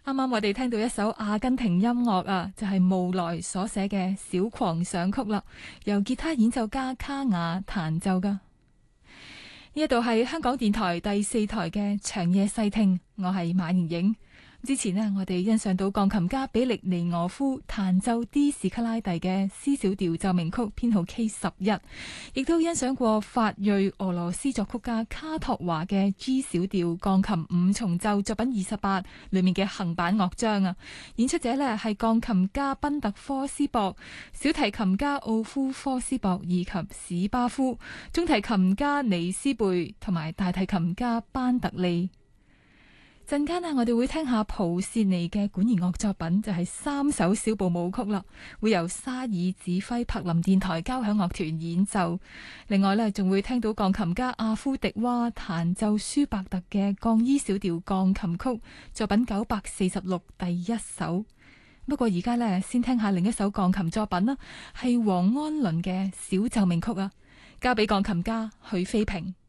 啱啱我哋聽到一首阿根廷音樂啊，就係慕萊所寫嘅小狂想曲啦，由吉他演奏家卡雅彈奏噶。呢一度係香港電台第4台嘅長夜細聽，我係馬瑩瑩。之前呢，我哋欣賞到鋼琴家比利尼俄夫彈奏 D 史卡拉第嘅 C 小調奏鳴曲編號 K11，亦都欣賞過法裔俄羅斯作曲家卡托華嘅 G 小調鋼琴五重奏作品28裏面嘅行板樂章啊。演出者呢係鋼琴家賓特科斯博、小提琴家奧夫科斯博以及史巴夫、中提琴家尼斯貝同埋大提琴家班特利。陣間我哋會聽下普契尼嘅管弦樂作品，就係3首小步舞曲啦，會由沙爾指揮柏林電台交響樂團演奏。另外呢，仲會聽到鋼琴家阿夫迪娃彈奏舒伯特嘅降 E 小調鋼琴曲作品946第1首。不過而家呢，先聽下另一首鋼琴作品啦，係黃安倫嘅小奏鳴曲啊，交俾鋼琴家許飛平。